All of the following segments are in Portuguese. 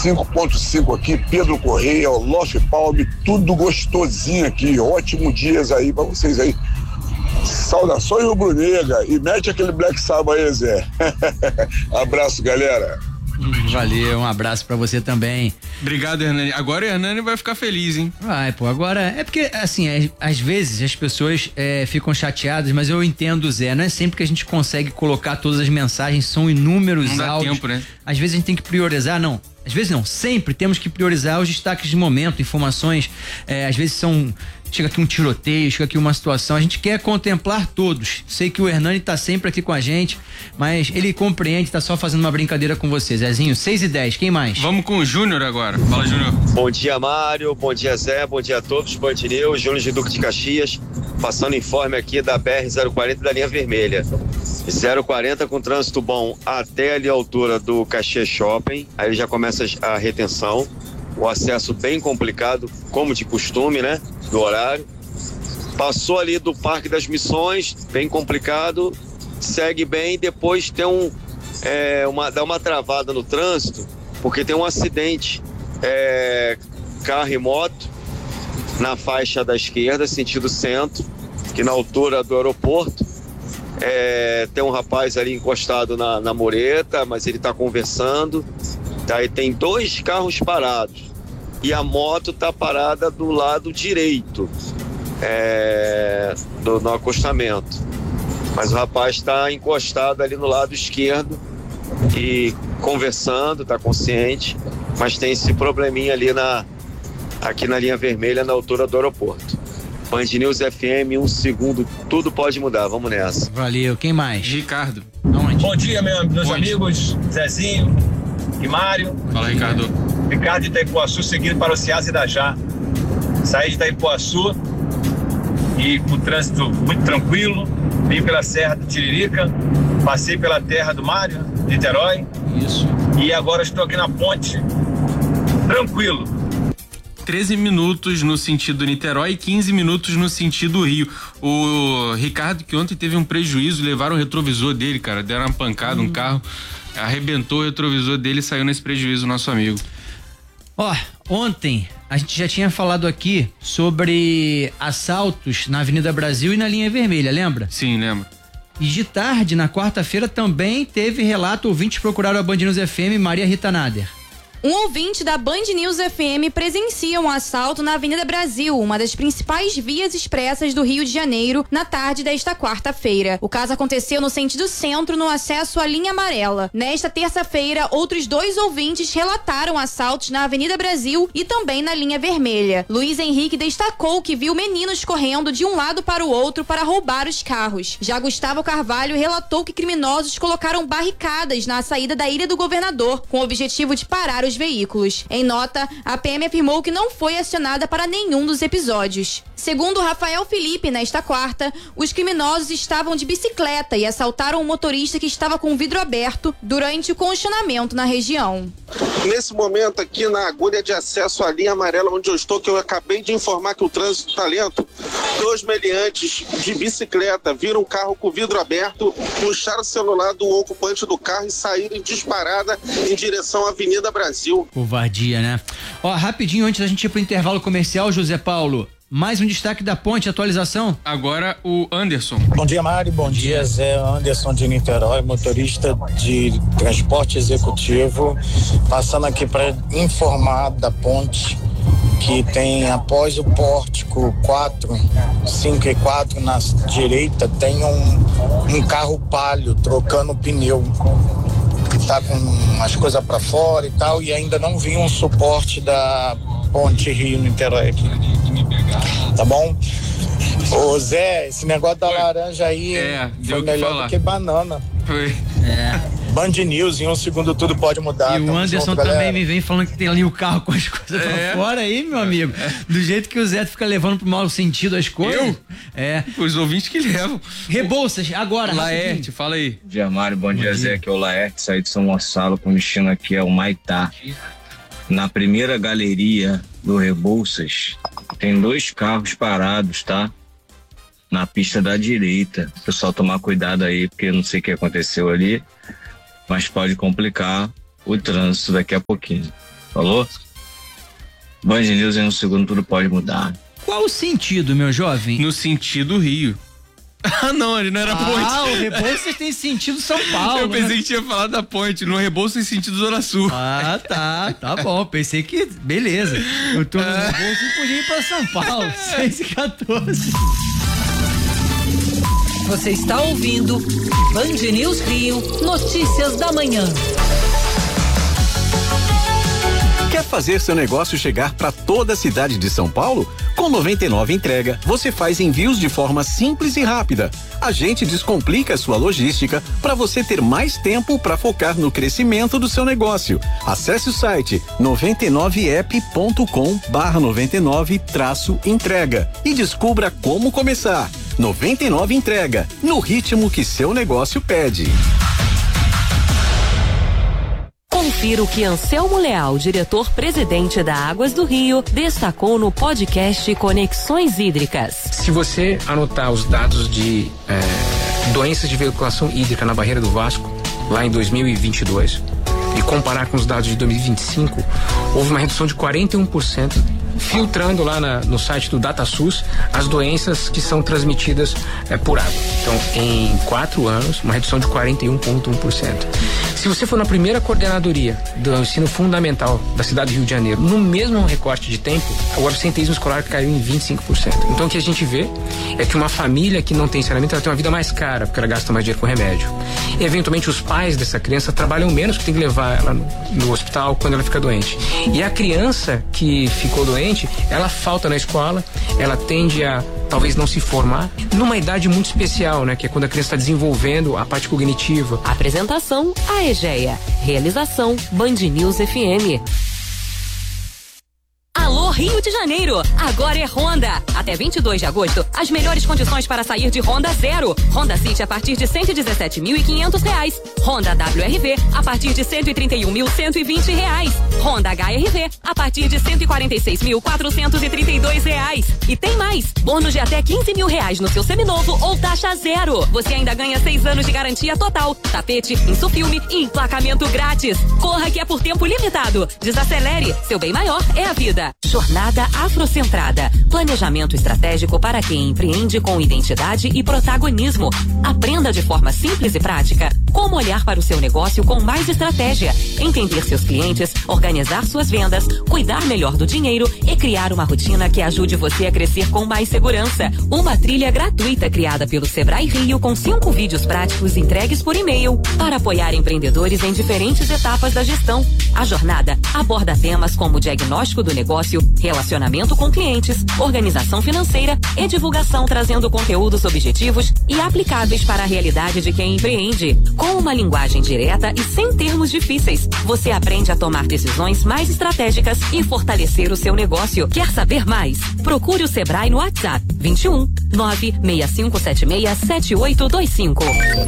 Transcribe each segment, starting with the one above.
5.5 aqui, Pedro Correia, Lost Palm, tudo gostosinho aqui. Ótimo dias aí pra vocês aí. Saudações rubro-negra e mete aquele Black Sabbath aí, Zé. Abraço, galera. Valeu, um abraço pra você também. Obrigado, Hernani. Agora o Hernani vai ficar feliz, hein? Vai, pô, agora é porque, assim, às vezes as pessoas ficam chateadas, mas eu entendo, Zé, não é sempre que a gente consegue colocar todas as mensagens, são inúmeros áudios. Não dá tempo, né? Às vezes a gente tem que priorizar, não. Às vezes não, sempre temos que priorizar os destaques de momento, informações, às vezes chega aqui um tiroteio, chega aqui uma situação, a gente quer contemplar todos. Sei que o Hernani tá sempre aqui com a gente, mas ele compreende, tá só fazendo uma brincadeira com você, Zezinho. 6:10, quem mais? Vamos com o Júnior agora. Fala, Júnior. Bom dia, Mário, bom dia, Zé, bom dia a todos, Band News, Júnior de Duque de Caxias, passando informe aqui da BR-040 da linha vermelha. 040 com trânsito bom até ali a altura do Caxias Shopping, aí já começa a retenção, o acesso bem complicado, como de costume, né, do horário. Passou ali do Parque das Missões, bem complicado, segue bem, depois tem dá uma travada no trânsito, porque tem um acidente, carro e moto, na faixa da esquerda, sentido centro, que na altura do aeroporto, tem um rapaz ali encostado na mureta, mas ele está conversando. Aí tem 2 carros parados e a moto está parada do lado direito no acostamento, mas o rapaz está encostado ali no lado esquerdo e conversando, está consciente, mas tem esse probleminha ali aqui na linha vermelha, na altura do aeroporto. Band News FM, 1 segundo, tudo pode mudar, vamos nessa. Valeu, quem mais? Ricardo. Aonde? Bom dia, meus amigos, Zezinho e Mário. Fala, Ricardo. Ricardo de Itaipuaçu, seguindo para o Ceasa e Dajá. Saí de Itaipuaçu e com o trânsito muito tranquilo, vim pela Serra do Tiririca, passei pela terra do Mário, Niterói. Isso. E agora estou aqui na ponte, tranquilo. 13 minutos no sentido Niterói e 15 minutos no sentido Rio. O Ricardo, que ontem teve um prejuízo, levaram o retrovisor dele, cara, deram uma pancada, um carro, arrebentou o retrovisor dele e saiu nesse prejuízo, nosso amigo. Ontem a gente já tinha falado aqui sobre assaltos na Avenida Brasil e na linha vermelha, lembra? Sim, lembro. E de tarde, na quarta-feira, também teve relato, ouvintes procuraram a Band News FM, Maria Rita Nader. Um ouvinte da Band News FM presencia um assalto na Avenida Brasil, uma das principais vias expressas do Rio de Janeiro, na tarde desta quarta-feira. O caso aconteceu no sentido centro, no acesso à linha amarela. Nesta terça-feira, outros 2 ouvintes relataram assaltos na Avenida Brasil e também na linha vermelha. Luiz Henrique destacou que viu meninos correndo de um lado para o outro para roubar os carros. Já Gustavo Carvalho relatou que criminosos colocaram barricadas na saída da Ilha do Governador, com o objetivo de parar os veículos. Em nota, a PM afirmou que não foi acionada para nenhum dos episódios. Segundo Rafael Felipe, nesta quarta, os criminosos estavam de bicicleta e assaltaram um motorista que estava com o vidro aberto durante o congestionamento na região. Nesse momento aqui na agulha de acesso à linha amarela onde eu estou, que eu acabei de informar que o trânsito está lento, 2 meliantes de bicicleta viram um carro com o vidro aberto, puxaram o celular do ocupante do carro e saíram em disparada em direção à Avenida Brasil. Covardia, né? Rapidinho, antes da gente ir pro intervalo comercial, José Paulo, mais um destaque da ponte, atualização. Agora o Anderson. Bom dia, Mário. Bom dia, Zé. Anderson de Niterói, motorista de transporte executivo, passando aqui para informar da ponte que tem, após o pórtico 5 e 4 na direita, tem um carro palio trocando o pneu. Tá com umas coisas para fora e tal, e ainda não vi um suporte da ponte Rio-Niterói aqui. Tá bom? Ô Zé, esse negócio da laranja aí foi melhor do que banana. Foi. Band News, em 1 segundo tudo pode mudar. E o Anderson junto, também me vem falando que tem ali o carro com as coisas pra fora aí, meu amigo. Do jeito que o Zé fica levando pro mau sentido as coisas. Os ouvintes que levam. Rebouças, agora. Laerte, fala aí. Bom dia, Mário. Bom dia, Zé. Aqui é o Laerte, saí de São Gonçalo com destino aqui ao Maitá. Na primeira galeria do Rebouças, tem 2 carros parados, tá? Na pista da direita. Pessoal, tomar cuidado aí, porque eu não sei o que aconteceu ali, mas pode complicar o trânsito daqui a pouquinho. Falou? Band News no segundo tudo pode mudar. Qual o sentido, meu jovem? No sentido Rio. Ah, não, ele não era ponte. Ah, o Rebouças tem sentido São Paulo. Eu pensei que tinha falado da ponte. No Rebouças tem sentido Zona Sul. Ah, tá bom. Pensei que, beleza. Eu tô no Rebouças e podia ir pra São Paulo. 6h14. Você está ouvindo Band News Rio, notícias da manhã. Quer fazer seu negócio chegar para toda a cidade de São Paulo? Com 99 Entrega, você faz envios de forma simples e rápida. A gente descomplica a sua logística para você ter mais tempo para focar no crescimento do seu negócio. Acesse o site 99app.com/99-entrega e descubra como começar. 99 Entrega, no ritmo que seu negócio pede. Confira o que Anselmo Leal, diretor-presidente da Águas do Rio, destacou no podcast Conexões Hídricas. Se você anotar os dados de doenças de veiculação hídrica na Barreira do Vasco, lá em 2022, e comparar com os dados de 2025, houve uma redução de 41%, filtrando lá no site do DataSUS as doenças que são transmitidas por água. Então, em 4 anos, uma redução de 41,1%. Se você for na primeira coordenadoria do ensino fundamental da cidade do Rio de Janeiro, no mesmo recorte de tempo, o absenteísmo escolar caiu em 25%. Então, o que a gente vê é que uma família que não tem saneamento, ela tem uma vida mais cara, porque ela gasta mais dinheiro com remédio. E, eventualmente, os pais dessa criança trabalham menos, que tem que levar ela no hospital quando ela fica doente. E a criança que ficou doente, ela falta na escola, ela tende a talvez não se formar numa idade muito especial, né? Que é quando a criança está desenvolvendo a parte cognitiva. Apresentação, a EGEA. Realização, Band News FM. Alô Rio de Janeiro, agora é Honda. Até 22 de agosto, as melhores condições para sair de Honda Zero. Honda City a partir de R$117.500. Honda WRV a partir de R$131.120. Honda HRV a partir de R$146.432. E tem mais, bônus de até R$15 mil no seu seminovo ou taxa zero. Você ainda ganha 6 anos de garantia total, tapete, insufilme e emplacamento grátis. Corra que é por tempo limitado. Desacelere, seu bem maior é a vida. Jornada Afrocentrada. Planejamento estratégico para quem empreende com identidade e protagonismo. Aprenda de forma simples e prática como olhar para o seu negócio com mais estratégia, entender seus clientes, organizar suas vendas, cuidar melhor do dinheiro e criar uma rotina que ajude você a crescer com mais segurança. Uma trilha gratuita criada pelo Sebrae Rio com 5 vídeos práticos entregues por e-mail para apoiar empreendedores em diferentes etapas da gestão. A jornada aborda temas como diagnóstico do negócio, relacionamento com clientes, organização financeira e divulgação, trazendo conteúdos objetivos e aplicáveis para a realidade de quem empreende. Com uma linguagem direta e sem termos difíceis, você aprende a tomar decisões mais estratégicas e fortalecer o seu negócio. Quer saber mais? Procure o Sebrae no WhatsApp 21 965767825.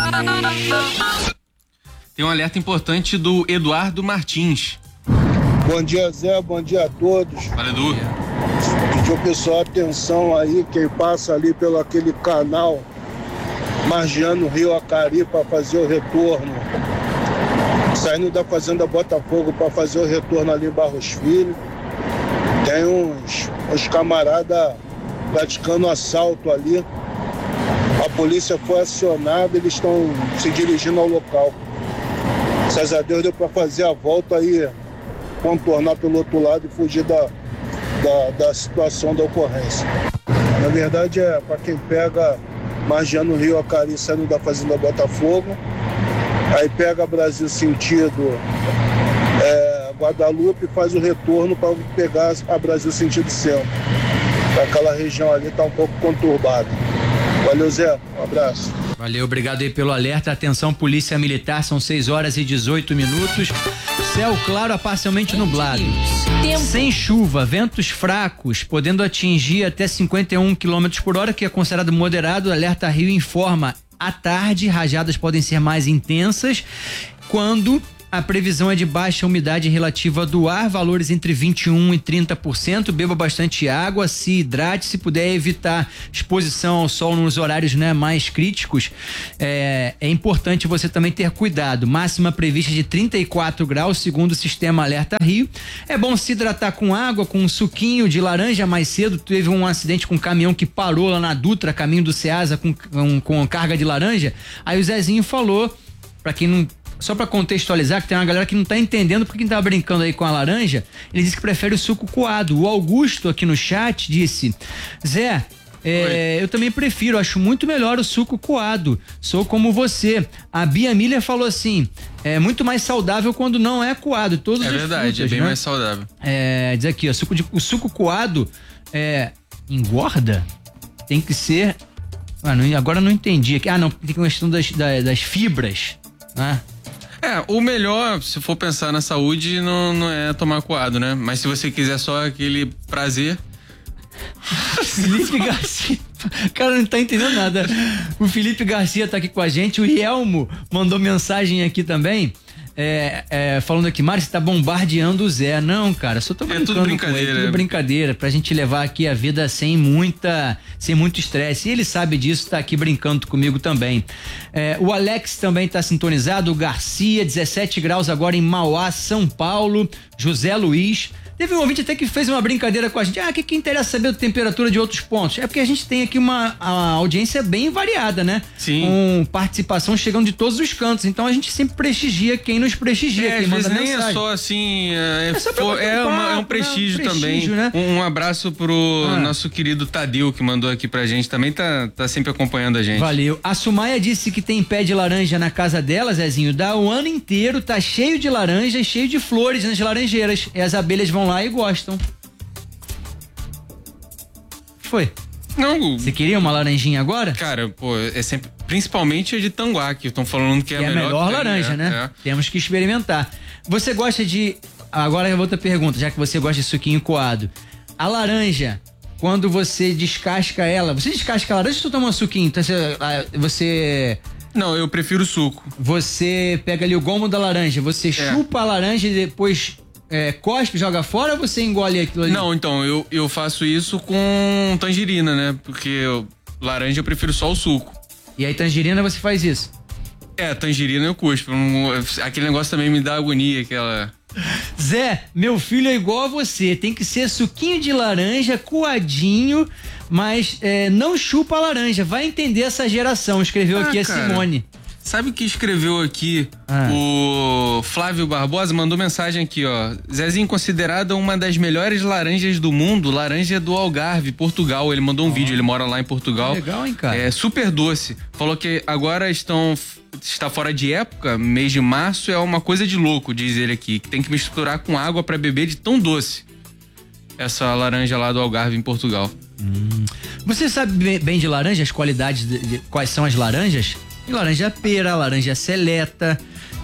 Tem um alerta importante do Eduardo Martins. Bom dia, Zé, bom dia a todos. Fala, Edu. Pedir o pessoal atenção aí, quem passa ali pelo aquele canal Margiano Rio Acari para fazer o retorno, saindo da Fazenda Botafogo para fazer o retorno ali em Barros Filho, tem uns camaradas praticando assalto ali. A polícia foi acionada, eles estão se dirigindo ao local. Graças a Deus deu para fazer a volta aí, contornar pelo outro lado e fugir da situação da ocorrência. Na verdade é para quem pega Margiano Rio Acari saindo da Fazenda Botafogo, aí pega Brasil sentido Guadalupe e faz o retorno para pegar a Brasil sentido centro. Aquela região ali está um pouco conturbada. Valeu, Zé, um abraço. Valeu, obrigado aí pelo alerta. Atenção, Polícia Militar, são 6h18. Céu claro a parcialmente nublado. Sem chuva, ventos fracos, podendo atingir até 51 km/h, que é considerado moderado. Alerta Rio informa: à tarde, rajadas podem ser mais intensas quando a previsão é de baixa umidade relativa do ar, valores entre 21% e 30%. Beba bastante água, se hidrate, se puder evitar exposição ao sol nos horários, né, mais críticos. É importante você também ter cuidado. Máxima prevista de 34 graus, segundo o Sistema Alerta Rio. É bom se hidratar com água, com um suquinho de laranja. Mais cedo teve um acidente com um caminhão que parou lá na Dutra, caminho do Ceasa, com carga de laranja. Aí o Zezinho falou, pra quem não... Só pra contextualizar, que tem uma galera que não tá entendendo porque quem tá brincando aí com a laranja, ele disse que prefere o suco coado. O Augusto aqui no chat disse: Zé, eu também prefiro, acho muito melhor o suco coado. Sou como você. A Bia Miller falou assim: é muito mais saudável quando não é coado. Todos é verdade, frutas, é bem, né, mais saudável. Diz aqui, ó, o suco coado engorda? Tem que ser. Agora não entendi aqui. Não, tem questão das fibras, né? O melhor, se for pensar na saúde, não é tomar coado, né? Mas se você quiser só aquele prazer... Felipe Garcia, cara, não tá entendendo nada. O Felipe Garcia tá aqui com a gente. O Rielmo mandou mensagem aqui também, falando aqui: Mário, você tá bombardeando o Zé. Não, cara, só tô brincando tudo brincadeira, com ele, tudo brincadeira, pra gente levar aqui a vida sem muito estresse. E ele sabe disso, tá aqui brincando comigo também. O Alex também tá sintonizado. O Garcia, 17 graus agora em Mauá, São Paulo. José Luiz. Teve um ouvinte até que fez uma brincadeira com a gente. O que interessa saber a temperatura de outros pontos? É porque a gente tem aqui uma audiência bem variada, né? Sim. Com participação chegando de todos os cantos. Então a gente sempre prestigia quem nos prestigia. Quem às manda vezes nem mensagem. é só assim. É um prestígio também. Né? Um abraço pro nosso querido Tadeu, que mandou aqui pra gente. Também tá sempre acompanhando a gente. Valeu. A Sumaia disse que tem pé de laranja na casa dela, Zezinho. Dá o ano inteiro, tá cheio de laranja e cheio de flores nas laranjeiras. E as abelhas vão lá e gostam. Foi? Não. Você queria uma laranjinha agora? Cara, é sempre... Principalmente a de Tanguá, que estão falando que é a melhor laranja, né? Temos que experimentar. Você gosta de... Agora é outra pergunta, já que você gosta de suquinho coado. A laranja, quando você descasca ela... Você descasca a laranja ou você toma um suquinho? Então você... Não, eu prefiro suco. Você pega ali o gomo da laranja, você chupa a laranja e depois... cospe, joga fora ou você engole aquilo ali? Não, então, eu faço isso com tangerina, né? Porque laranja eu prefiro só o suco. E aí tangerina você faz isso? Tangerina eu cuspo. Aquele negócio também me dá agonia, aquela... Zé, meu filho é igual a você, tem que ser suquinho de laranja, coadinho, mas não chupa a laranja, vai entender essa geração, escreveu aqui a Simone. Sabe o que escreveu aqui? O Flávio Barbosa mandou mensagem aqui, ó. Zezinho, considerada uma das melhores laranjas do mundo, laranja do Algarve, Portugal. Ele mandou um vídeo, ele mora lá em Portugal. Legal, hein, cara? É super doce. Falou que agora está fora de época, mês de março é uma coisa de louco, diz ele aqui. Que tem que misturar com água para beber de tão doce. Essa laranja lá do Algarve, em Portugal. Você sabe bem de laranja, as qualidades, quais são as laranjas? Laranja pera, laranja seleta,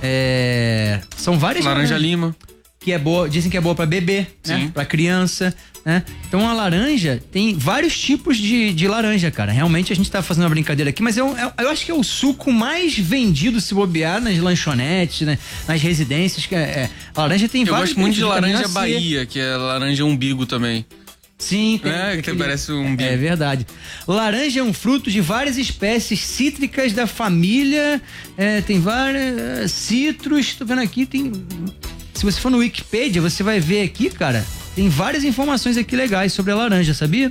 são várias. Laranja lima. Que é boa, dizem que é boa pra bebê, né? Pra criança, né? Então a laranja tem vários tipos de laranja, cara. Realmente a gente tá fazendo uma brincadeira aqui, mas eu acho que é o suco mais vendido, se bobear, nas lanchonetes, né? Nas residências. A laranja tem vários. Eu gosto muito de laranja Bahia, que é laranja umbigo também. Sim, que parece um bico. É verdade. Laranja é um fruto de várias espécies cítricas da família. Tem várias citros. Tô vendo aqui, tem. Se você for no Wikipedia, você vai ver aqui, cara. Tem várias informações aqui legais sobre a laranja, sabia?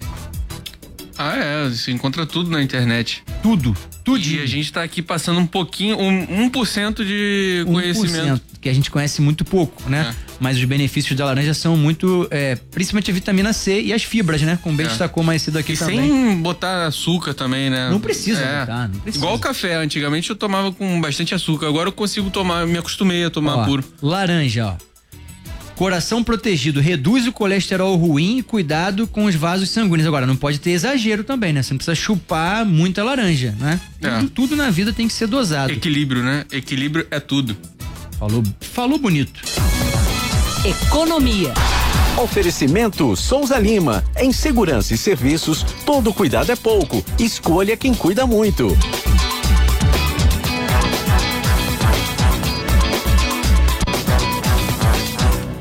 Você encontra tudo na internet. Tudo. E a gente tá aqui passando um pouquinho, 1% de conhecimento. 1%, que a gente conhece muito pouco, né? Mas os benefícios da laranja são muito, principalmente a vitamina C e as fibras, né? Como bem destacou mais cedo aqui também. Sem botar açúcar também, né? Não precisa botar, não precisa. Igual o café, antigamente eu tomava com bastante açúcar, agora eu consigo tomar, me acostumei a tomar puro. Laranja, ó. Coração protegido, reduz o colesterol ruim e cuidado com os vasos sanguíneos. Agora, não pode ter exagero também, né? Você não precisa chupar muita laranja, né? Tudo na vida tem que ser dosado. Equilíbrio, né? Equilíbrio é tudo. Falou bonito. Economia. Oferecimento Souza Lima. Em segurança e serviços, todo cuidado é pouco. Escolha quem cuida muito.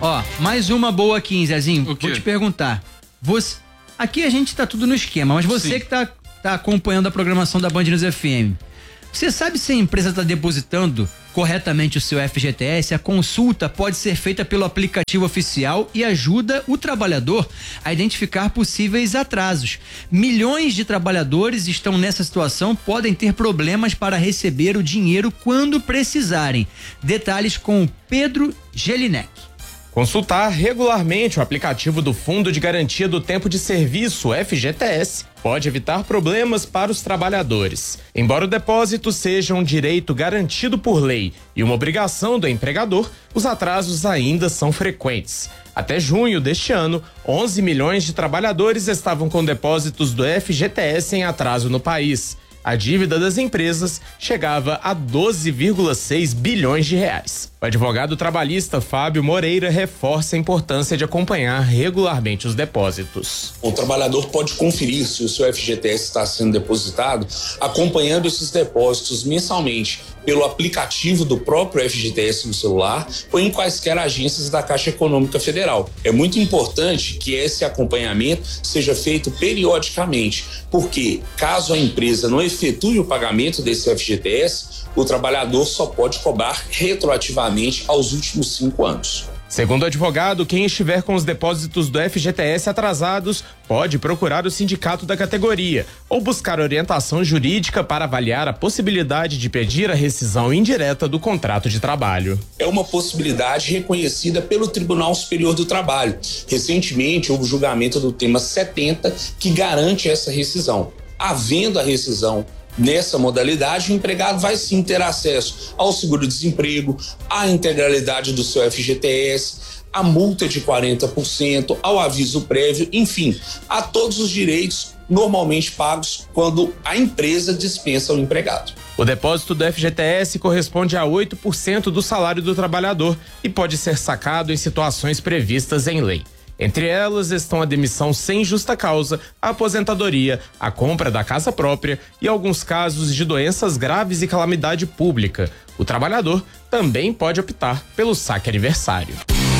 Ó, mais uma boa aqui, hein, Zezinho? Vou te perguntar. Aqui a gente tá tudo no esquema, mas você que tá acompanhando a programação da Band News FM, você sabe se a empresa está depositando corretamente o seu FGTS? A consulta pode ser feita pelo aplicativo oficial e ajuda o trabalhador a identificar possíveis atrasos. Milhões de trabalhadores estão nessa situação, podem ter problemas para receber o dinheiro quando precisarem. Detalhes com o Pedro Gelinek. Consultar regularmente o aplicativo do Fundo de Garantia do Tempo de Serviço, FGTS, pode evitar problemas para os trabalhadores. Embora o depósito seja um direito garantido por lei e uma obrigação do empregador, os atrasos ainda são frequentes. Até junho deste ano, 11 milhões de trabalhadores estavam com depósitos do FGTS em atraso no país. A dívida das empresas chegava a 12,6 bilhões de reais. O advogado trabalhista Fábio Moreira reforça a importância de acompanhar regularmente os depósitos. O trabalhador pode conferir se o seu FGTS está sendo depositado acompanhando esses depósitos mensalmente pelo aplicativo do próprio FGTS no celular ou em quaisquer agências da Caixa Econômica Federal. É muito importante que esse acompanhamento seja feito periodicamente, porque caso a empresa não efetue o pagamento desse FGTS, o trabalhador só pode cobrar retroativamente aos últimos 5 anos. Segundo o advogado, quem estiver com os depósitos do FGTS atrasados pode procurar o sindicato da categoria ou buscar orientação jurídica para avaliar a possibilidade de pedir a rescisão indireta do contrato de trabalho. É uma possibilidade reconhecida pelo Tribunal Superior do Trabalho. Recentemente, houve o julgamento do tema 70 que garante essa rescisão. Havendo a rescisão nessa modalidade, o empregado vai sim ter acesso ao seguro-desemprego, à integralidade do seu FGTS, à multa de 40%, ao aviso prévio, enfim, a todos os direitos normalmente pagos quando a empresa dispensa o empregado. O depósito do FGTS corresponde a 8% do salário do trabalhador e pode ser sacado em situações previstas em lei. Entre elas estão a demissão sem justa causa, a aposentadoria, a compra da casa própria e alguns casos de doenças graves e calamidade pública. O trabalhador também pode optar pelo saque aniversário.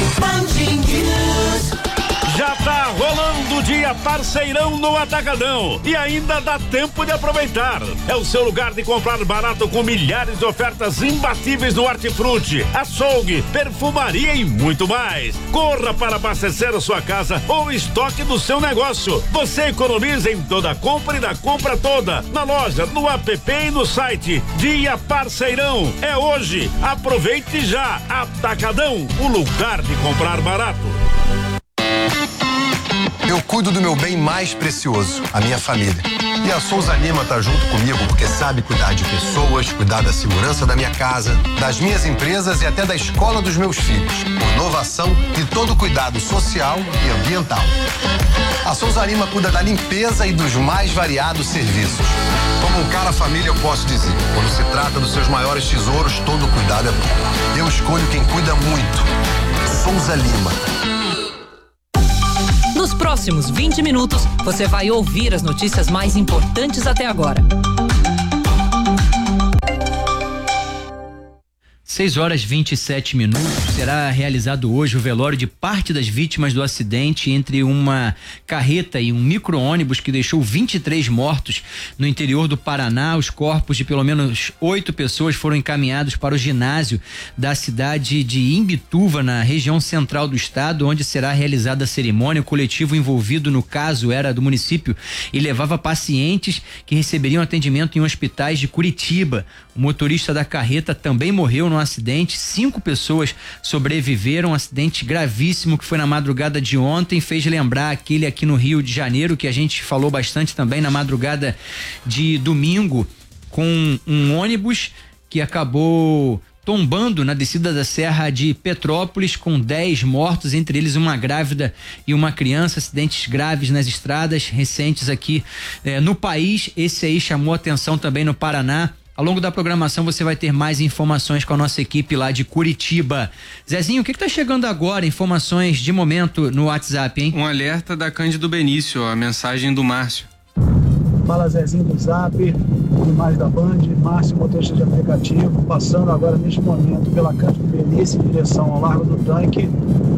Já tá rolando o dia parceirão no Atacadão e ainda dá tempo de aproveitar. É o seu lugar de comprar barato com milhares de ofertas imbatíveis no Hortifruti, açougue, perfumaria e muito mais. Corra para abastecer a sua casa ou estoque do seu negócio. Você economiza em toda compra e da compra toda. Na loja, no app e no site. Dia parceirão é hoje. Aproveite já. Atacadão, o lugar de comprar barato. Eu cuido do meu bem mais precioso, a minha família. E a Souza Lima tá junto comigo porque sabe cuidar de pessoas, cuidar da segurança da minha casa, das minhas empresas e até da escola dos meus filhos. Com inovação e todo cuidado social e ambiental. A Souza Lima cuida da limpeza e dos mais variados serviços. Como um cara família, eu posso dizer, quando se trata dos seus maiores tesouros, todo cuidado é bom. Eu escolho quem cuida muito. Souza Lima. Nos próximos 20 minutos, você vai ouvir as notícias mais importantes até agora. 6h27. Será realizado hoje o velório de parte das vítimas do acidente entre uma carreta e um micro-ônibus que deixou 23 mortos no interior do Paraná. Os corpos de pelo menos 8 pessoas foram encaminhados para o ginásio da cidade de Imbituva, na região central do estado, onde será realizada a cerimônia. O coletivo envolvido no caso era do município e levava pacientes que receberiam atendimento em hospitais de Curitiba. O motorista da carreta também morreu no acidente. 5 pessoas sobreviveram. Um acidente gravíssimo que foi na madrugada de ontem. Fez lembrar aquele aqui no Rio de Janeiro que a gente falou bastante também na madrugada de domingo, com um ônibus que acabou tombando na descida da Serra de Petrópolis, com 10 mortos, entre eles uma grávida e uma criança. Acidentes graves nas estradas recentes aqui no país. Esse aí chamou atenção também no Paraná. Ao longo da programação você vai ter mais informações com a nossa equipe lá de Curitiba. Zezinho, o que tá chegando agora? Informações de momento no WhatsApp, hein? Um alerta da Cândido Benício, a mensagem do Márcio. Fala, Zezinho do Zap, demais da Band, Márcio, motorista de aplicativo, passando agora neste momento pela Cândido Benício em direção ao Largo do Tanque.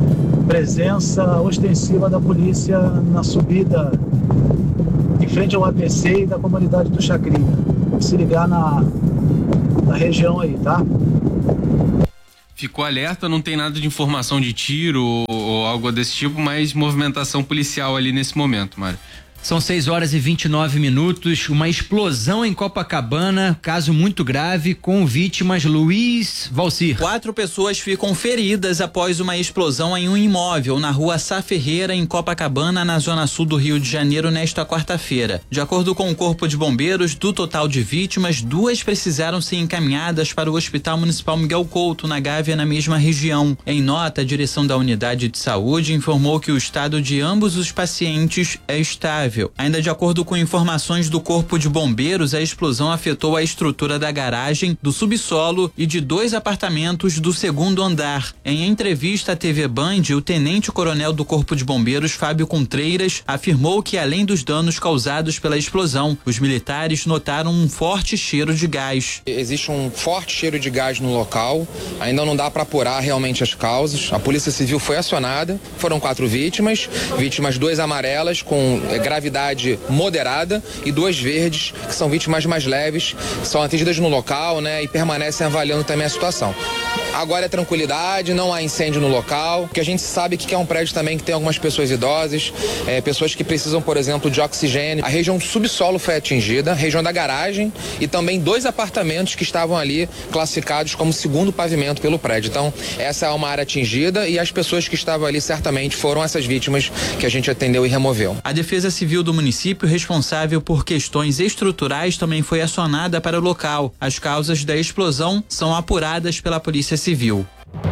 presença ostensiva da polícia na subida em frente ao ABC e da comunidade do Chacrinha. Se ligar na região aí, tá? Ficou alerta, não tem nada de informação de tiro ou algo desse tipo, mas movimentação policial ali nesse momento, Mário. São 6h29. Uma explosão em Copacabana, caso muito grave, com vítimas. Luiz Valcir. 4 pessoas ficam feridas após uma explosão em um imóvel na rua Sá Ferreira, em Copacabana, na zona sul do Rio de Janeiro, nesta quarta-feira. De acordo com o Corpo de Bombeiros, do total de vítimas, 2 precisaram ser encaminhadas para o Hospital Municipal Miguel Couto, na Gávea, na mesma região. Em nota, a direção da unidade de saúde informou que o estado de ambos os pacientes é estável. Ainda de acordo com informações do Corpo de Bombeiros, a explosão afetou a estrutura da garagem, do subsolo e de 2 apartamentos do 2º andar. Em entrevista à TV Band, o tenente-coronel do Corpo de Bombeiros, Fábio Contreiras, afirmou que, além dos danos causados pela explosão, os militares notaram um forte cheiro de gás. Existe um forte cheiro de gás no local, ainda não dá para apurar realmente as causas. A Polícia Civil foi acionada, foram 4 vítimas, 2 amarelas com gravidade moderada e 2 verdes, que são vítimas mais leves, são atendidas no local, né, e permanecem avaliando também a situação. Agora é tranquilidade, não há incêndio no local, porque a gente sabe que é um prédio também que tem algumas pessoas idosas, pessoas que precisam, por exemplo, de oxigênio. A região do subsolo foi atingida, a região da garagem e também 2 apartamentos que estavam ali classificados como 2º pavimento pelo prédio. Então, essa é uma área atingida e as pessoas que estavam ali certamente foram essas vítimas que a gente atendeu e removeu. A Defesa Civil do município, responsável por questões estruturais, também foi acionada para o local. As causas da explosão são apuradas pela Polícia Civil.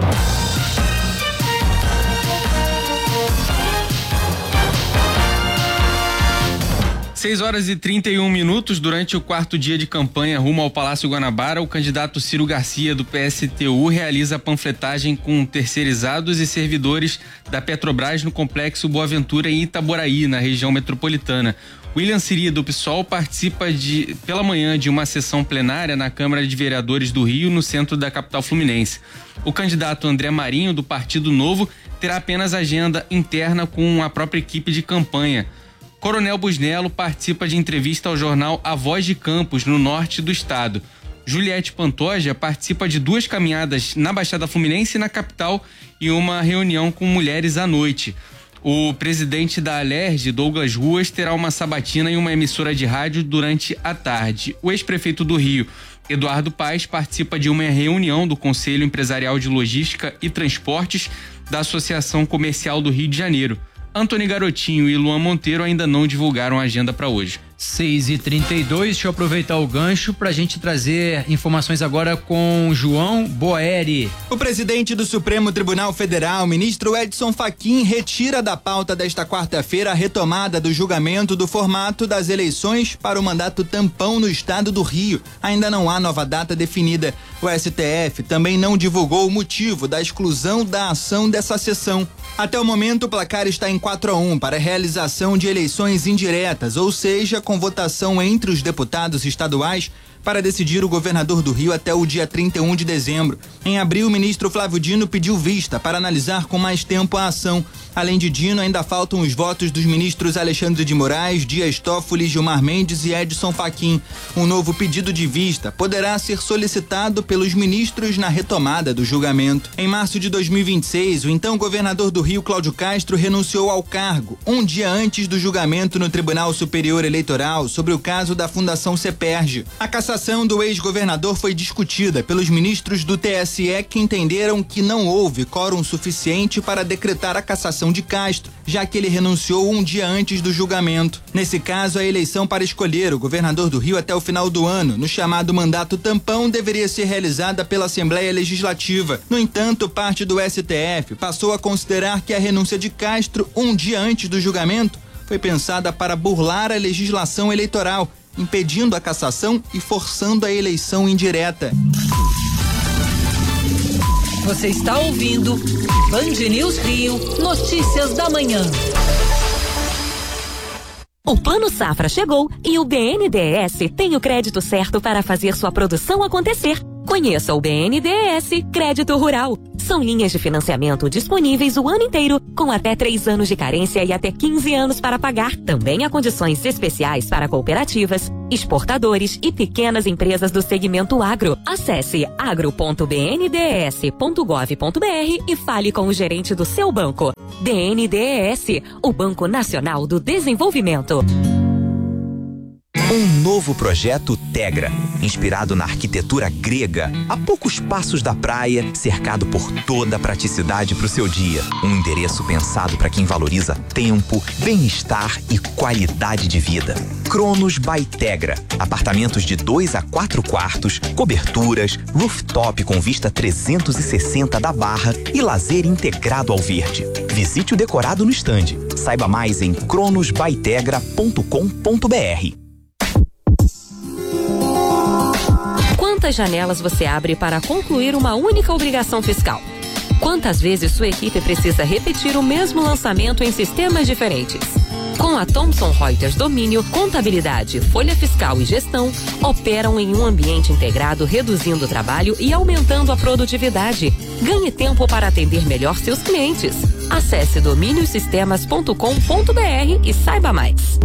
Seis horas e 31 minutos. Durante o 4º dia de campanha rumo ao Palácio Guanabara, o candidato Ciro Garcia, do PSTU, realiza a panfletagem com terceirizados e servidores da Petrobras no Complexo Boa Ventura, em Itaboraí, na região metropolitana. William Siri, do PSOL, participa pela manhã de uma sessão plenária na Câmara de Vereadores do Rio, no centro da capital fluminense. O candidato André Marinho, do Partido Novo, terá apenas agenda interna com a própria equipe de campanha. Coronel Busnello participa de entrevista ao jornal A Voz de Campos, no norte do estado. Juliette Pantoja participa de 2 caminhadas na Baixada Fluminense e na capital e uma reunião com mulheres à noite. O presidente da Alerj, Douglas Ruas, terá uma sabatina em uma emissora de rádio durante a tarde. O ex-prefeito do Rio, Eduardo Paes, participa de uma reunião do Conselho Empresarial de Logística e Transportes da Associação Comercial do Rio de Janeiro. Antônio Garotinho e Luan Monteiro ainda não divulgaram a agenda para hoje. 6h32, deixa eu aproveitar o gancho pra gente trazer informações agora com João Boeri. O presidente do Supremo Tribunal Federal, ministro Edson Fachin, retira da pauta desta quarta-feira a retomada do julgamento do formato das eleições para o mandato tampão no estado do Rio. Ainda não há nova data definida. O STF também não divulgou o motivo da exclusão da ação dessa sessão. Até o momento, o placar está em 4-1 para a realização de eleições indiretas, ou seja, com votação entre os deputados estaduais para decidir o governador do Rio até o dia 31 de dezembro. Em abril, o ministro Flávio Dino pediu vista para analisar com mais tempo a ação. Além de Dino, ainda faltam os votos dos ministros Alexandre de Moraes, Dias Toffoli, Gilmar Mendes e Edson Fachin. Um novo pedido de vista poderá ser solicitado pelos ministros na retomada do julgamento. Em março de 2026, o então governador do Rio, Cláudio Castro, renunciou ao cargo, um dia antes do julgamento no Tribunal Superior Eleitoral sobre o caso da Fundação CEPERJ. A cassação do ex-governador foi discutida pelos ministros do TSE, que entenderam que não houve quórum suficiente para decretar a cassação de Castro, já que ele renunciou um dia antes do julgamento. Nesse caso, a eleição para escolher o governador do Rio até o final do ano, no chamado mandato tampão, deveria ser realizada pela Assembleia Legislativa. No entanto, parte do STF passou a considerar que a renúncia de Castro um dia antes do julgamento foi pensada para burlar a legislação eleitoral, impedindo a cassação e forçando a eleição indireta. Você está ouvindo Band News Rio, notícias da manhã. O Plano Safra chegou e o BNDES tem o crédito certo para fazer sua produção acontecer. Conheça o BNDES Crédito Rural. São linhas de financiamento disponíveis o ano inteiro, com até 3 anos de carência e até 15 anos para pagar. Também há condições especiais para cooperativas, exportadores e pequenas empresas do segmento agro. Acesse agro.bndes.gov.br e fale com o gerente do seu banco. BNDES, o Banco Nacional do Desenvolvimento. Um novo projeto Tegra, inspirado na arquitetura grega, a poucos passos da praia, cercado por toda a praticidade para o seu dia. Um endereço pensado para quem valoriza tempo, bem-estar e qualidade de vida. Cronos by Tegra. Apartamentos de 2 a 4 quartos, coberturas, rooftop com vista 360 da Barra e lazer integrado ao verde. Visite o decorado no estande. Saiba mais em cronosbytegra.com.br. Quantas janelas você abre para concluir uma única obrigação fiscal? Quantas vezes sua equipe precisa repetir o mesmo lançamento em sistemas diferentes? Com a Thomson Reuters Domínio, contabilidade, folha fiscal e gestão operam em um ambiente integrado, reduzindo o trabalho e aumentando a produtividade. Ganhe tempo para atender melhor seus clientes. Acesse dominiosistemas.com.br e saiba mais.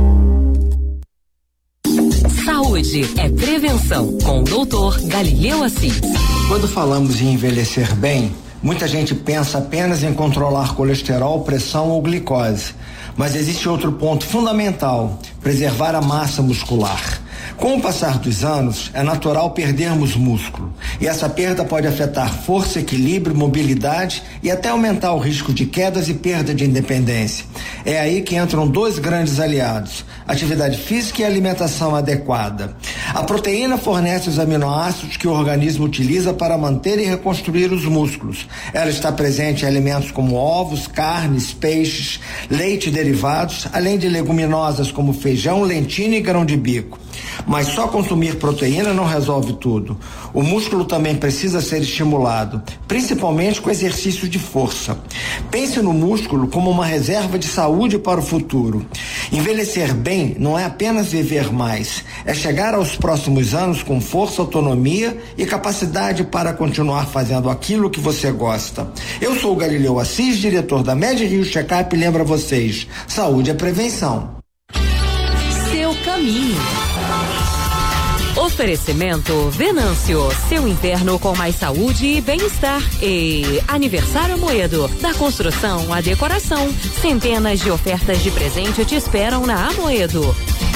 Saúde é prevenção, com o Dr. Galileu Assis. Quando falamos em envelhecer bem, muita gente pensa apenas em controlar colesterol, pressão ou glicose. Mas existe outro ponto fundamental: preservar a massa muscular. Com o passar dos anos, é natural perdermos músculo. E essa perda pode afetar força, equilíbrio, mobilidade e até aumentar o risco de quedas e perda de independência. É aí que entram 2 grandes aliados: atividade física e alimentação adequada. A proteína fornece os aminoácidos que o organismo utiliza para manter e reconstruir os músculos. Ela está presente em alimentos como ovos, carnes, peixes, leite e derivados, além de leguminosas como feijão, lentilha e grão de bico. Mas só consumir proteína não resolve tudo. O músculo também precisa ser estimulado, principalmente com exercícios de força. Pense no músculo como uma reserva de saúde para o futuro. Envelhecer bem não é apenas viver mais, é chegar aos próximos anos com força, autonomia e capacidade para continuar fazendo aquilo que você gosta. Eu sou o Galileu Assis, diretor da Med Rio Checkup, e lembro a vocês: saúde é prevenção. Seu caminho. Oferecimento Venâncio, seu inverno com mais saúde e bem-estar. E Aniversário Amoedo, da construção à decoração. Centenas de ofertas de presente te esperam na Amoedo.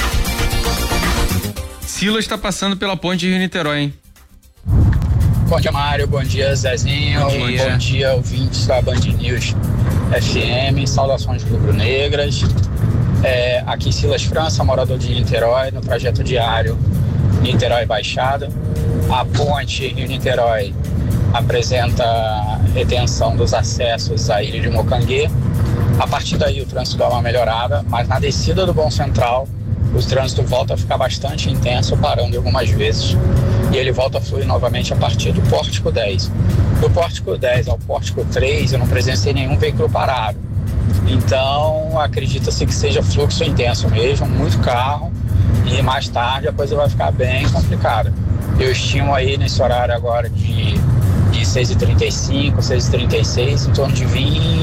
Silas está passando pela ponte Rio-Niterói, hein? Bom dia, Mário. Bom dia, Zezinho. Bom dia, ouvintes da Band News FM. Saudações rubro-negras. Aqui Silas França, morador de Niterói, no trajeto diário Niterói Baixada. A ponte Rio-Niterói apresenta retenção dos acessos à ilha de Mocanguê. A partir daí o trânsito dá uma melhorada, mas na descida do Bom Central o trânsito volta a ficar bastante intenso, parando algumas vezes. E ele volta a fluir novamente a partir do Pórtico 10. Do Pórtico 10 ao Pórtico 3 eu não presenciei nenhum veículo parado. Então acredita-se que seja fluxo intenso mesmo, muito carro. E mais tarde a coisa vai ficar bem complicada. Eu estimo aí nesse horário agora de 6h35, 6h36, em torno de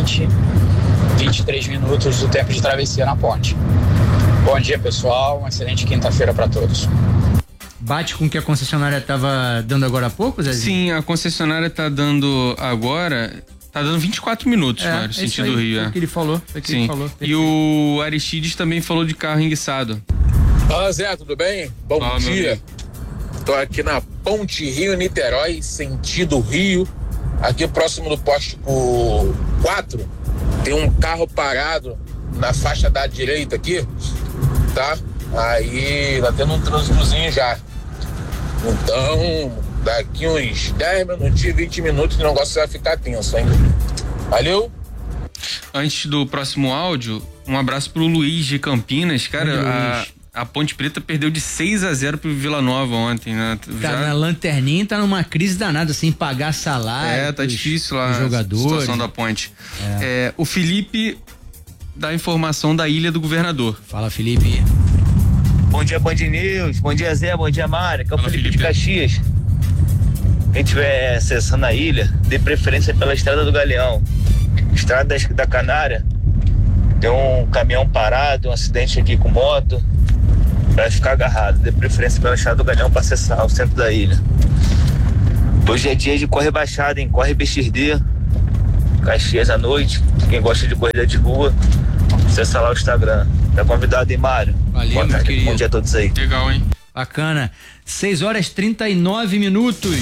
23 minutos do tempo de travessia na ponte. Bom dia, pessoal. Uma excelente quinta-feira para todos. Bate com o que a concessionária estava dando agora há pouco, Zé? Sim, a concessionária está dando agora... Tá dando 24 minutos, no sentido Rio. Foi o que ele falou. Sim. E o Aristides também falou de carro enguiçado. Fala, Zé, tudo bem? Bom dia. Tô aqui na ponte Rio-Niterói, sentido Rio. Aqui próximo do Pórtico 4, tem um carro parado na faixa da direita aqui, tá? Aí tá tendo um trânsitozinho já. Então, daqui uns 10 minutos, 20 minutos, o negócio vai ficar tenso, hein? Valeu! Antes do próximo áudio, um abraço pro Luiz de Campinas. Cara, a Ponte Preta perdeu de 6-0 pro Vila Nova ontem, né? Tá na lanterninha, tá numa crise danada, sem pagar salário. Tá difícil lá jogadores. A situação da Ponte. O Felipe dá informação da Ilha do Governador. Fala, Felipe. Bom dia, Band News. Bom dia, Zé. Bom dia, Mário. Aqui é o Felipe de Caxias. quem estiver acessando a ilha, dê preferência pela Estrada do Galeão. Estrada da Canária, tem um caminhão parado, um acidente aqui com moto, vai ficar agarrado. Dê preferência pela Estrada do Galeão para acessar o centro da ilha. Hoje é dia de corre baixada, hein? Corre BXD, Caxias à noite. Quem gosta de corrida de rua, acessa lá o Instagram. Tá convidado, hein, Mário? Valeu, boa tarde, bom dia a todos aí. Legal, hein? Bacana. 6h39.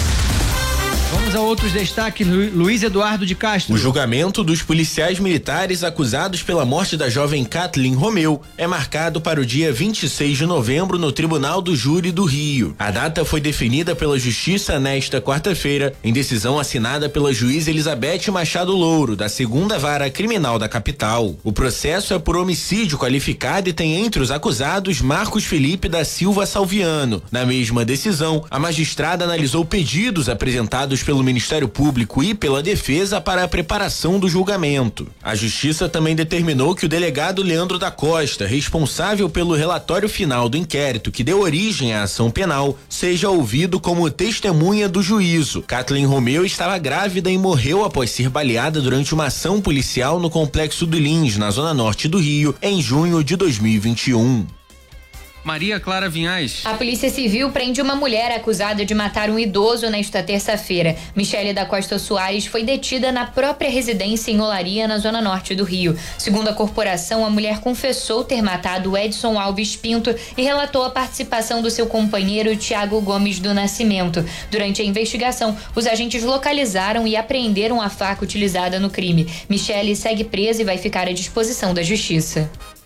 Vamos a outros destaques. Luiz Eduardo de Castro. O julgamento dos policiais militares acusados pela morte da jovem Kathleen Romeu é marcado para o dia 26 de novembro no Tribunal do Júri do Rio. A data foi definida pela Justiça nesta quarta-feira, em decisão assinada pela juíza Elizabeth Machado Louro, da 2ª Vara Criminal da capital. O processo é por homicídio qualificado e tem entre os acusados Marcos Felipe da Silva Salviano. Na mesma decisão, a magistrada analisou pedidos apresentados pelo Ministério Público e pela defesa para a preparação do julgamento. A Justiça também determinou que o delegado Leandro da Costa, responsável pelo relatório final do inquérito que deu origem à ação penal, seja ouvido como testemunha do juízo. Kathleen Romeu estava grávida e morreu após ser baleada durante uma ação policial no Complexo do Lins, na zona norte do Rio, em junho de 2021. Maria Clara Vinhais. A Polícia Civil prende uma mulher acusada de matar um idoso nesta terça-feira. Michele da Costa Soares foi detida na própria residência em Olaria, na zona norte do Rio. Segundo a corporação, a mulher confessou ter matado Edson Alves Pinto e relatou a participação do seu companheiro Tiago Gomes do Nascimento. Durante a investigação, os agentes localizaram e apreenderam a faca utilizada no crime. Michele segue presa e vai ficar à disposição da Justiça.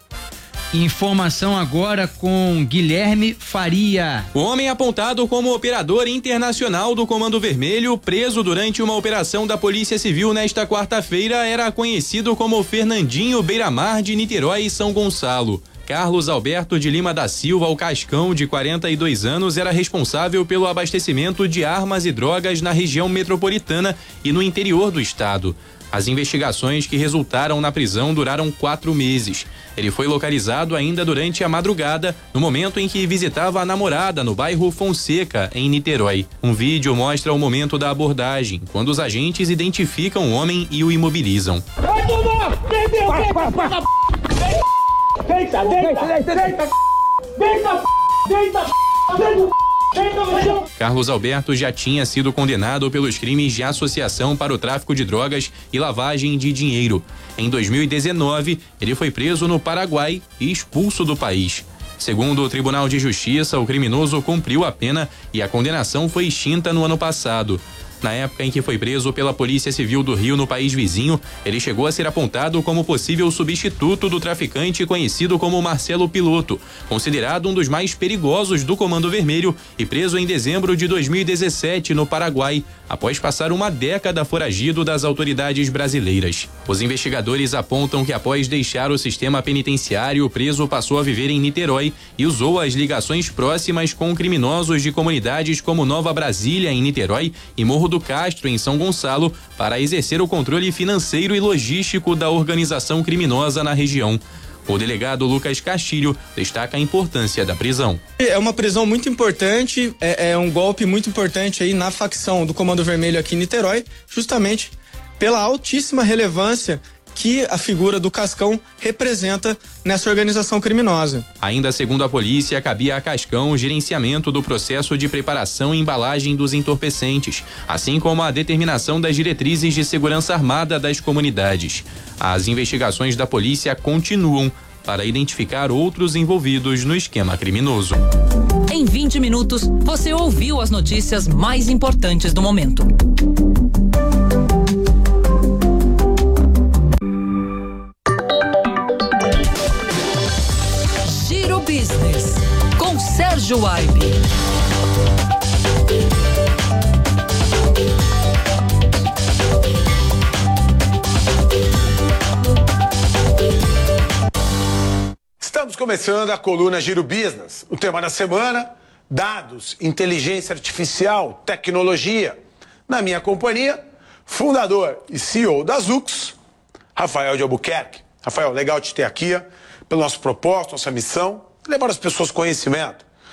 Informação agora com Guilherme Faria. O homem apontado como operador internacional do Comando Vermelho, preso durante uma operação da Polícia Civil nesta quarta-feira, era conhecido como Fernandinho Beiramar de Niterói e São Gonçalo. Carlos Alberto de Lima da Silva, o Cascão, de 42 anos, era responsável pelo abastecimento de armas e drogas na região metropolitana e no interior do estado. As investigações que resultaram na prisão duraram 4 meses. Ele foi localizado ainda durante a madrugada, no momento em que visitava a namorada no bairro Fonseca, em Niterói. Um vídeo mostra o momento da abordagem, quando os agentes identificam o homem e o imobilizam. Carlos Alberto já tinha sido condenado pelos crimes de associação para o tráfico de drogas e lavagem de dinheiro. Em 2019, ele foi preso no Paraguai e expulso do país. Segundo o Tribunal de Justiça, o criminoso cumpriu a pena e a condenação foi extinta no ano passado. Na época em que foi preso pela Polícia Civil do Rio no país vizinho, ele chegou a ser apontado como possível substituto do traficante conhecido como Marcelo Piloto, considerado um dos mais perigosos do Comando Vermelho e preso em dezembro de 2017 no Paraguai, após passar uma década foragido das autoridades brasileiras. Os investigadores apontam que após deixar o sistema penitenciário, o preso passou a viver em Niterói e usou as ligações próximas com criminosos de comunidades como Nova Brasília, em Niterói, e Morro do Castro, em São Gonçalo, para exercer o controle financeiro e logístico da organização criminosa na região. O delegado Lucas Castilho destaca a importância da prisão. É uma prisão muito importante, é um golpe muito importante aí na facção do Comando Vermelho aqui em Niterói, justamente pela altíssima relevância que a figura do Cascão representa nessa organização criminosa. Ainda segundo a polícia, cabia a Cascão o gerenciamento do processo de preparação e embalagem dos entorpecentes, assim como a determinação das diretrizes de segurança armada das comunidades. As investigações da polícia continuam para identificar outros envolvidos no esquema criminoso. Em 20 minutos, você ouviu as notícias mais importantes do momento. Giro Business, com Sérgio Aibe. Estamos começando a coluna Giro Business. O tema da semana: dados, inteligência artificial, tecnologia. Na minha companhia, fundador e CEO da Zux, Rafael de Albuquerque. Rafael, legal te ter aqui, pelo nosso propósito, nossa missão, levar as pessoas conhecimento.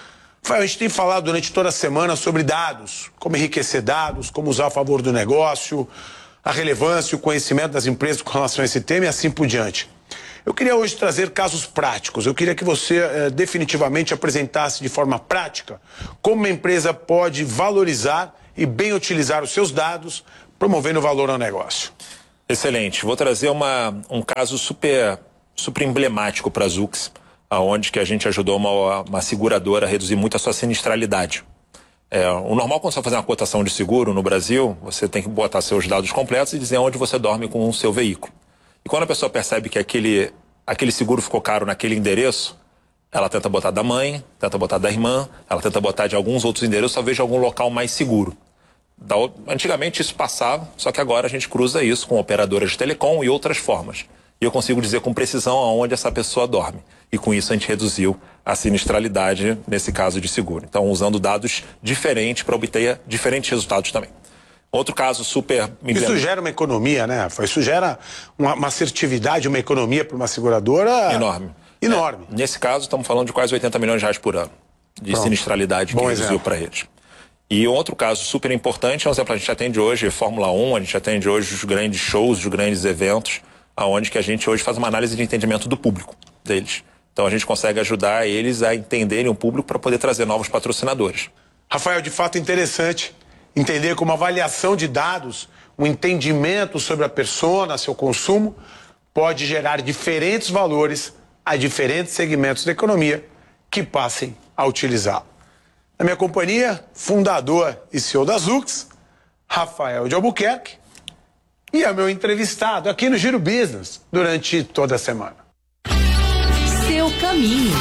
Rafael, a gente tem falado durante toda a semana sobre dados, como enriquecer dados, como usar a favor do negócio, a relevância e o conhecimento das empresas com relação a esse tema e assim por diante. Eu queria hoje trazer casos práticos. Eu queria que você definitivamente apresentasse de forma prática como uma empresa pode valorizar e bem utilizar os seus dados, promovendo valor ao negócio. Excelente. Vou trazer um caso super emblemático para a Zux, onde que a gente ajudou uma seguradora a reduzir muito a sua sinistralidade. O normal quando você vai fazer uma cotação de seguro no Brasil, você tem que botar seus dados completos e dizer onde você dorme com o seu veículo. E quando a pessoa percebe que aquele seguro ficou caro naquele endereço, ela tenta botar da mãe, tenta botar da irmã, ela tenta botar de alguns outros endereços, talvez de algum local mais seguro. Antigamente isso passava, só que agora a gente cruza isso com operadoras de telecom e outras formas. E eu consigo dizer com precisão aonde essa pessoa dorme. E com isso a gente reduziu a sinistralidade nesse caso de seguro. Então, usando dados diferentes para obter diferentes resultados também. Outro caso super... Isso gera uma economia, né? Isso gera uma assertividade, uma economia para uma seguradora... Enorme. Nesse caso, estamos falando de quase 80 milhões de reais por ano de sinistralidade que reduziu para eles. E outro caso super importante, por exemplo, a gente atende hoje Fórmula 1, a gente atende hoje os grandes shows, os grandes eventos, aonde que a gente hoje faz uma análise de entendimento do público deles. Então a gente consegue ajudar eles a entenderem o público para poder trazer novos patrocinadores. Rafael, de fato interessante entender como a avaliação de dados, um entendimento sobre a persona, seu consumo, pode gerar diferentes valores a diferentes segmentos da economia que passem a utilizá-lo. Na minha companhia, fundador e CEO da Zux, Rafael de Albuquerque, e é meu entrevistado aqui no Giro Business durante toda a semana. Seu caminho.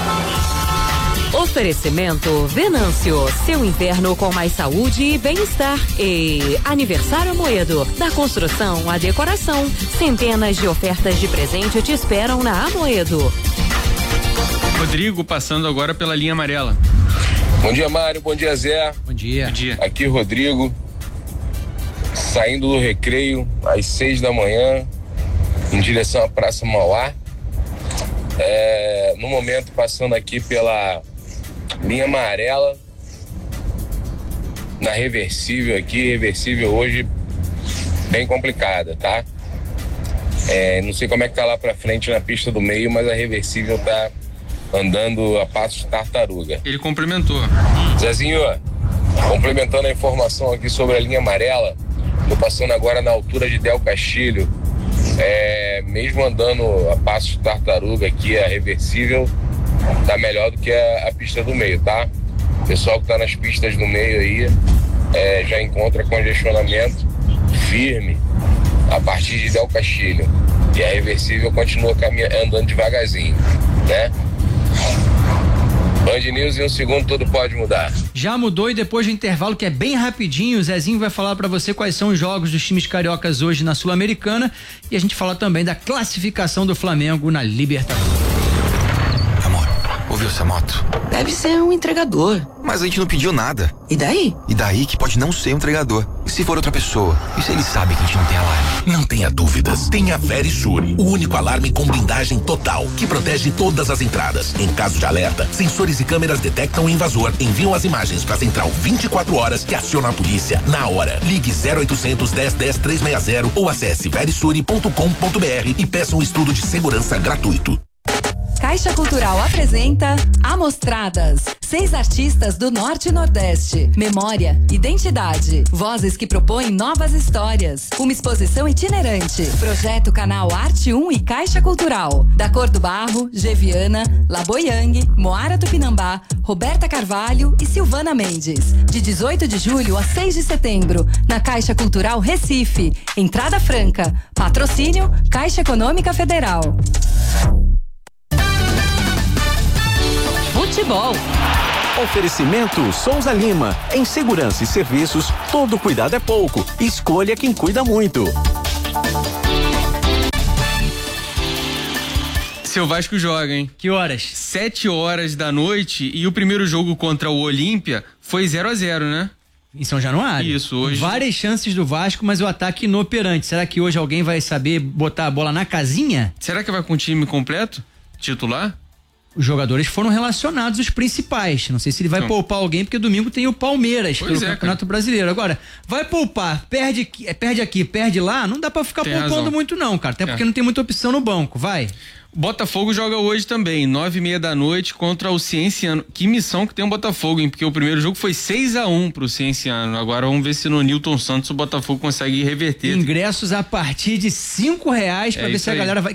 Oferecimento Venâncio, seu inverno com mais saúde e bem-estar. E Aniversário Amoedo, da construção à decoração. Centenas de ofertas de presente te esperam na Amoedo. Rodrigo passando agora pela linha amarela. Bom dia, Mário. Bom dia, Zé. Bom dia. Bom dia. Aqui, Rodrigo. Saindo do recreio às 6 da manhã, em direção à Praça Mauá. No momento, passando aqui pela linha amarela, na reversível aqui, reversível hoje bem complicada, tá? Não sei como é que tá lá pra frente na pista do meio, mas a reversível tá andando a passos de tartaruga. Ele complementou. Zezinho, complementando a informação aqui sobre a linha amarela, tô passando agora na altura de Del Castilho, mesmo andando a passos de tartaruga aqui, a reversível tá melhor do que a pista do meio, tá? O pessoal que tá nas pistas do meio aí já encontra congestionamento firme a partir de Del Castilho. E a reversível continua andando devagarzinho, né? Band News, em um segundo tudo pode mudar. Já mudou e depois do intervalo, que é bem rapidinho, o Zezinho vai falar pra você quais são os jogos dos times cariocas hoje na Sul-Americana e a gente fala também da classificação do Flamengo na Libertadores. Amor, ouviu essa moto? Deve ser um entregador. Mas a gente não pediu nada. E daí? E daí que pode não ser um entregador. E se for outra pessoa? E se ele sabe que a gente não tem alarme? Não tenha dúvidas. Tenha Verisure, o único alarme com blindagem total, que protege todas as entradas. Em caso de alerta, sensores e câmeras detectam o invasor, enviam as imagens para a central 24 horas que aciona a polícia na hora. Ligue 0800 1010 360 ou acesse verisure.com.br e peça um estudo de segurança gratuito. Caixa Cultural apresenta Amostradas. 6 artistas do Norte e Nordeste. Memória, identidade, vozes que propõem novas histórias. Uma exposição itinerante. Projeto Canal Arte 1 e Caixa Cultural. Da Cor do Barro, Geviana, Laboyang, Moara Tupinambá, Roberta Carvalho e Silvana Mendes. De 18 de julho a 6 de setembro, na Caixa Cultural Recife. Entrada franca. Patrocínio Caixa Econômica Federal. Futebol. Oferecimento Souza Lima. Em segurança e serviços, todo cuidado é pouco. Escolha quem cuida muito. Seu Vasco joga, hein? Que horas? 7 horas da noite e o primeiro jogo contra o Olímpia foi 0-0, né? Em São Januário. Isso, hoje. Várias chances do Vasco, mas o ataque inoperante. Será que hoje alguém vai saber botar a bola na casinha? Será que vai com o time completo? Titular? os jogadores foram relacionados, os principais. Não sei se ele vai poupar alguém, porque domingo tem o Palmeiras pelo Campeonato Brasileiro. Agora, vai poupar, perde aqui, perde lá, não dá pra ficar poupando muito não, cara. Até porque não tem muita opção no banco, vai. Botafogo joga hoje também, 9h30 da noite contra o Cienciano. Que missão que tem o Botafogo, hein? Porque o primeiro jogo foi 6-1 pro Cienciano. Agora vamos ver se no Newton Santos o Botafogo consegue reverter. Ingressos a partir de R$5 pra ver se a galera vai.